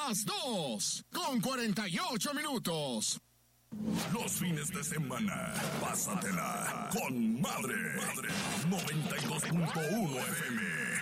las 2:48. Los fines de semana, pásatela con madre. 92.1 FM.